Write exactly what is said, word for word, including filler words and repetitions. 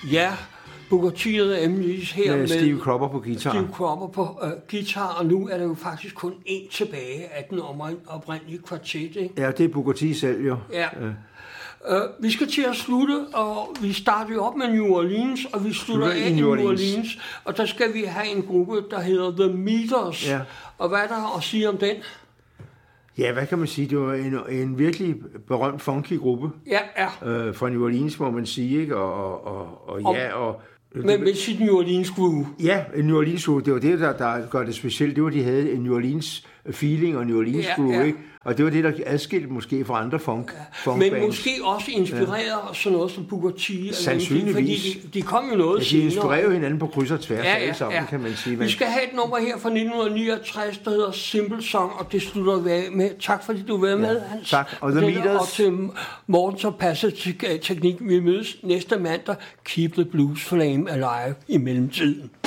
Ja, Booker T og The M Gs her med, med Steve Cropper på guitar. Steve Cropper på uh, guitar, og nu er der jo faktisk kun én tilbage af den oprindelige kvartet, ikke? Ja, det er Booker T selv jo. Ja. Uh, vi skal til at slutte, og vi starter jo op med New Orleans, og vi slutter af i New Orleans. Orleans, og der skal vi have en gruppe, der hedder The Meters. Ja. Og hvad er der at sige om den? Ja, hvad kan man sige? Det var en, en virkelig berømt funky gruppe. Ja, ja. Øh, fra New Orleans, må man sige, ikke? Og, og, og, og ja, og... Men med sit New Orleans groove. Ja, en New Orleans groove. Det var det, der, der gør det specielt. Det var, de havde en New Orleans feeling og New Orleans groove, ja, ja. Ikke? Og det var det, der adskilte måske fra andre funk, ja. funk Men bands. måske også inspireret ja. sådan noget som Booker T. Sandsynligvis. Fordi de, de kom jo noget ja, de senere. inspirerer jo hinanden på kryds og tværs, ja, ja, alle sammen, ja. kan man sige. Men... Vi skal have et nummer her fra nitten niogtres, der hedder Simple Song, og det slutter vi af med. Tak fordi du var med, ja, Hans. Tak. Og, The Meters... og til Morten, som passer til teknik. Vi mødes næste mandag. Keep the blues flame alive i mellemtiden.